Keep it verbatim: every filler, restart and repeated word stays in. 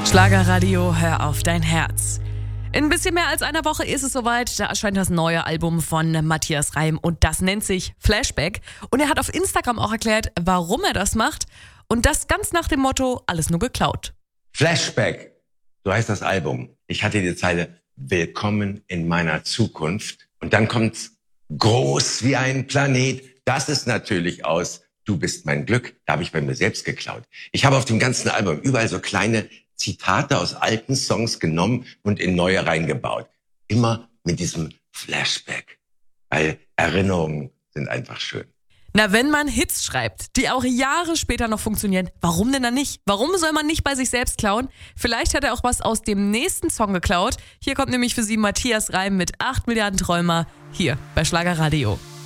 Schlagerradio, hör auf dein Herz. In ein bisschen mehr als einer Woche ist es soweit, da erscheint das neue Album von Matthias Reim und das nennt sich Flashback. Und er hat auf Instagram auch erklärt, warum er das macht und das ganz nach dem Motto, alles nur geklaut. Flashback, so heißt das Album. Ich hatte die Zeile, willkommen in meiner Zukunft. Und dann kommt's groß wie ein Planet. Das ist natürlich aus Du bist mein Glück. Da habe ich bei mir selbst geklaut. Ich habe auf dem ganzen Album überall so kleine Zitate aus alten Songs genommen und in neue reingebaut. Immer mit diesem Flashback. Weil Erinnerungen sind einfach schön. Na, wenn man Hits schreibt, die auch Jahre später noch funktionieren, warum denn dann nicht? Warum soll man nicht bei sich selbst klauen? Vielleicht hat er auch was aus dem nächsten Song geklaut. Hier kommt nämlich für Sie Matthias Reim mit acht Milliarden Träumer hier bei Schlagerradio.